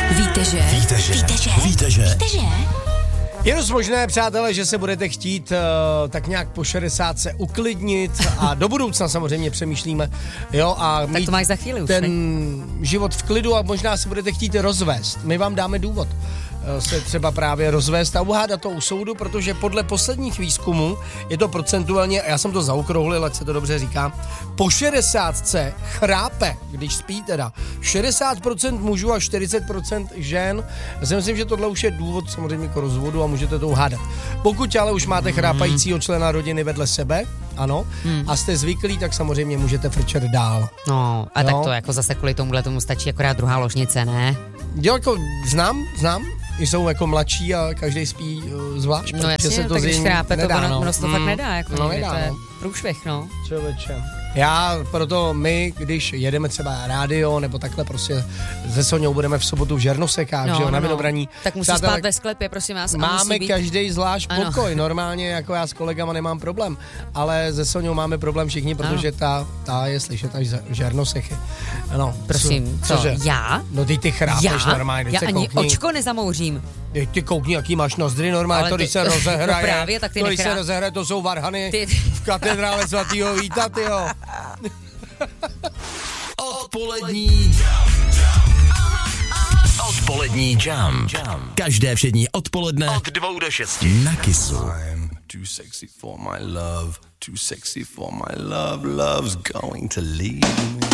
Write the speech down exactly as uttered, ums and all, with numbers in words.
Víte, že? Víte, že? Víte, že? Víte, že? Víte, že? Je dost možné, přátelé, že se budete chtít uh, tak nějak po šedesátce uklidnit a do budoucna samozřejmě přemýšlíme, jo, a Tak mít to máš za chvíli už, ten ne? život v klidu a možná se budete chtít rozvést. My vám dáme důvod uh, se třeba právě rozvést a uhádat to u soudu, protože podle posledních výzkumů je to procentuálně, já jsem to zaokrouhlil, ať se to dobře říká, po šedesátce chrápe, když spí teda, šedesát procent mužů a čtyřicet procent žen. Já si myslím, že tohle už je důvod samozřejmě k rozvodu a můžete to uhádat. Pokud ale už máte chrápajícího člena rodiny vedle sebe, ano, hmm. a jste zvyklí, tak samozřejmě můžete frčet dál. No, a Jo. tak to jako zase kvůli tomuhle tomu stačí akorát druhá ložnice, ne? Jo, jako znám, znám, jsou jako mladší a každý spí uh, zvlášť. No protože jasně, se to tak z když něj chrápe, to nedá, ono, no. ono se to fakt Mm, nedá, jako no, někdy, nedá, to je no. průšvih, no. Člověče. Já proto my, když jedeme třeba rádio nebo takhle prostě se Soňou budeme v sobotu v Žernosekách, No, že jo, no, na no. Vinobraní. Tak musí Přátelé, spát ve sklepě, prosím vás. A máme musí být... každý zvlášť Ano. pokoj, normálně jako já s kolegama nemám problém, ale se Soňou máme problém všichni, protože ta, ta je slyšet až v Žernosechy. No, Prosím, co, cože? já? No ty ty chrápeš Já? normálně, teď Já se ani koukni. očko nezamouřím. Ty, ty koukni, jaký máš nozdry normálně, Ale to ty- když se rozehraje, No právě, tak ty to když se nechrá- rozehraje, to jsou varhany Ty- v katedrále svatýho Víta, tyjo. Odpolední Odpolední jam. Každé všední odpoledne od dvou do šesti na Kissu. I'm too sexy for my love, too sexy for my love, love's going to leave me.